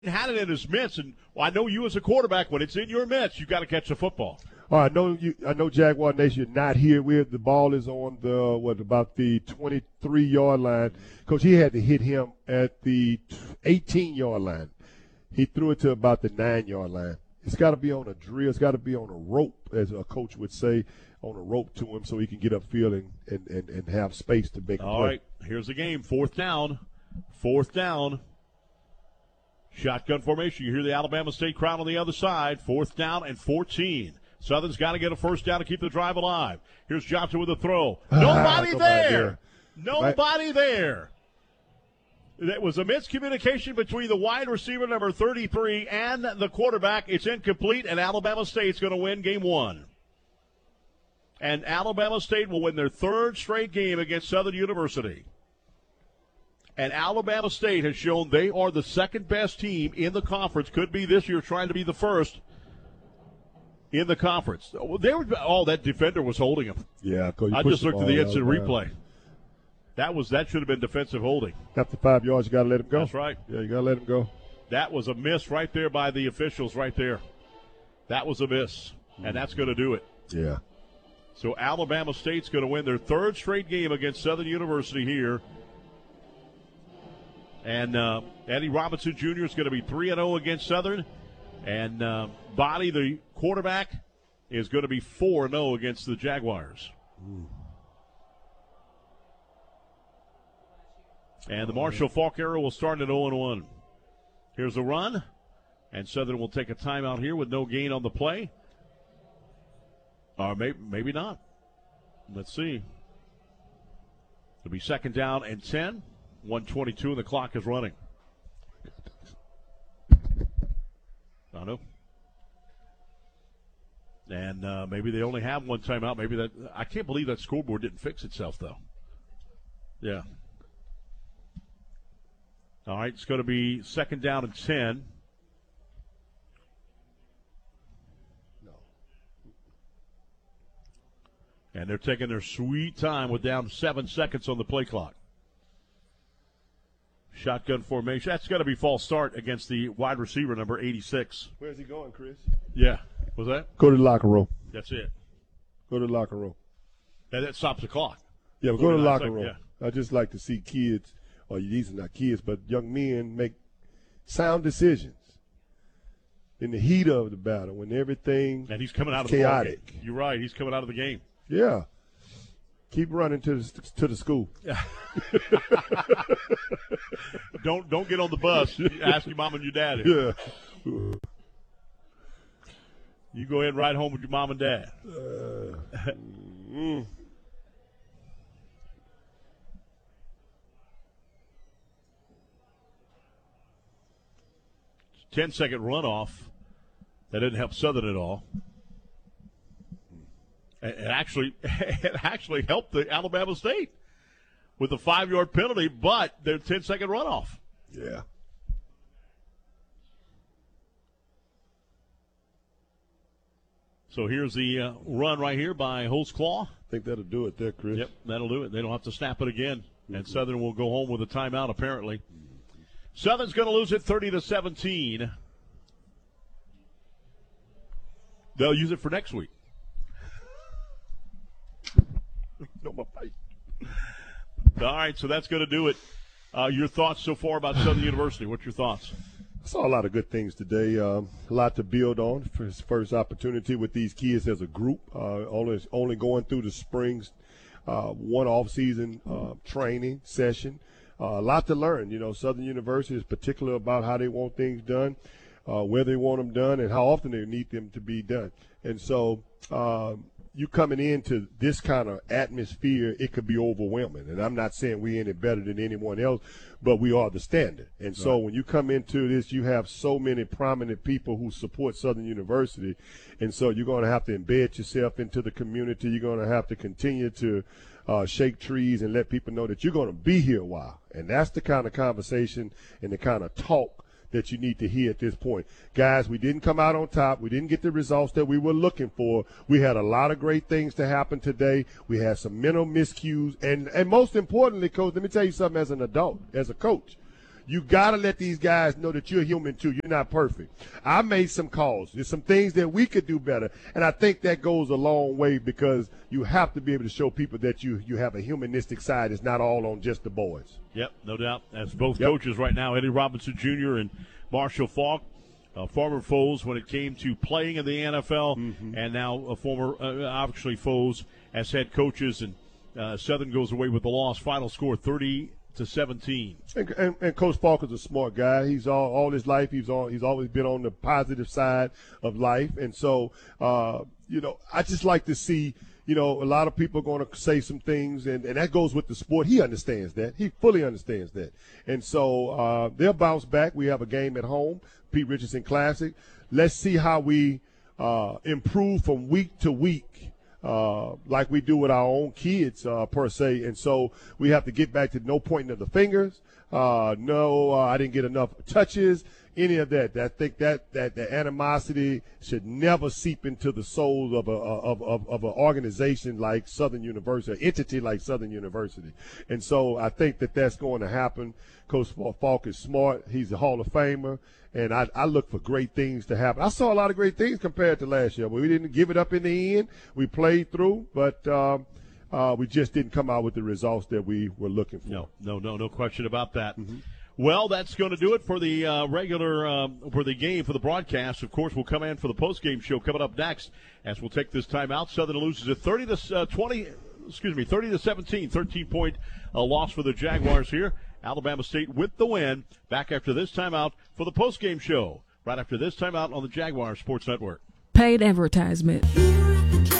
had it in his mitts, and I know you as a quarterback, when it's in your mitts, you got to catch the football. All right, I know Jaguar Nation not here. The ball is on about the 23-yard line. Coach, he had to hit him at the 18-yard line. He threw it to about the 9-yard line. It's got to be on a drill. It's got to be on a rope, as a coach would say, on a rope to him so he can get upfield and have space to make a play. All right, here's the game. Fourth down. Shotgun formation. You hear the Alabama State crowd on the other side. 4th down and 14. Southern's got to get a first down to keep the drive alive. Here's Johnson with a throw. Nobody there. Nobody there. That was a miscommunication between the wide receiver, number 33, and the quarterback. It's incomplete, and Alabama State's going to win game 1. And Alabama State will win their 3rd straight game against Southern University. And Alabama State has shown they are the second-best team in the conference. Could be this year trying to be the first in the conference. That defender was holding him. Yeah, I just looked at the instant replay. That should have been defensive holding. After 5 yards, you got to let him go. That's right. Yeah, you got to let him go. That was a miss right there by the officials right there. That was a miss, and that's going to do it. Yeah. So Alabama State's going to win their 3rd straight game against Southern University here. And Eddie Robinson Jr. is going to be 3-0 against Southern. And Body, the quarterback, is going to be 4-0 against the Jaguars. And the Marshall Faulk era will start at 0-1. Here's a run. And Southern will take a timeout here with no gain on the play. Or maybe not. Let's see. It'll be 2nd down and 10. 1:22 and the clock is running. I know. And maybe they only have one timeout. Maybe that. I can't believe that scoreboard didn't fix itself, though. Yeah. All right, it's going to be 2nd down and 10. No. And they're taking their sweet time with down 7 seconds on the play clock. Shotgun formation. That's got to be false start against the wide receiver, number 86. Where's he going, Chris? Yeah. Was that? Go to the locker room. That's it. Go to the locker room. That stops the clock. Yeah, go to the locker room. Yeah. I just like to see kids, or these are not kids, but young men make sound decisions in the heat of the battle when everything and he's coming out of chaotic. The game. You're right. He's coming out of the game. Yeah. Keep running to the school. Don't get on the bus. Ask your mom and your dad. Yeah. You go ahead and ride home with your mom and dad. 10-second runoff. That didn't help Southern at all. It actually helped the Alabama State with a 5-yard penalty, but their 10-second runoff. Yeah. So here's the run right here by Holtzclaw. I think that'll do it there, Chris. Yep, that'll do it. They don't have to snap it again. And Southern will go home with a timeout, apparently. Southern's going to lose it 30-17. They'll use it for next week. No, my fight. All right, so that's going to do it. Your thoughts so far about Southern University? What's your thoughts? I saw a lot of good things today. A lot to build on for his first opportunity with these kids as a group. Only going through the springs, one off-season training session. A lot to learn. You know, Southern University is particular about how they want things done, where they want them done, and how often they need them to be done. And so you coming into this kind of atmosphere, it could be overwhelming. And I'm not saying we're any better than anyone else, but we are the standard. And so when you come into this, you have so many prominent people who support Southern University. And so you're going to have to embed yourself into the community. You're going to have to continue to shake trees and let people know that you're going to be here a while. And that's the kind of conversation and the kind of talk that you need to hear at this point. Guys, we didn't come out on top. We didn't get the results that we were looking for. We had a lot of great things to happen today. We had some mental miscues. And most importantly, Coach, let me tell you something as an adult, as a coach. You got to let these guys know that you're human too. You're not perfect. I made some calls. There's some things that we could do better. And I think that goes a long way because you have to be able to show people that you have a humanistic side. It's not all on just the boys. Yep, no doubt. That's both coaches right now, Eddie Robinson Jr. and Marshall Faulk. Former foes when it came to playing in the NFL, and now former, obviously, foes as head coaches. And Southern goes away with the loss. Final score 30-17. And Coach Faulk is a smart guy. He's all his life. He's always been on the positive side of life. And so, I just like to see. A lot of people are going to say some things, and that goes with the sport. He understands that. He fully understands that. And so they'll bounce back. We have a game at home, Pete Richardson Classic. Let's see how we improve from week to week, like we do with our own kids, per se. And so we have to get back to no pointing of the fingers. No, I didn't get enough touches. Any of that. I think that the animosity should never seep into the soul of an organization like Southern University, an entity like Southern University. And so I think that's going to happen. Coach Faulk is smart. He's a Hall of Famer. And I look for great things to happen. I saw a lot of great things compared to last year. We didn't give it up in the end. We played through, but we just didn't come out with the results that we were looking for. No question about that. Well, that's going to do it for the for the game, for the broadcast. Of course, we'll come in for the post-game show coming up next as we'll take this time out. Southern loses at 30-17, 13-point loss for the Jaguars here. Alabama State with the win. Back after this timeout for the post-game show. Right after this timeout on the Jaguars Sports Network. Paid advertisement.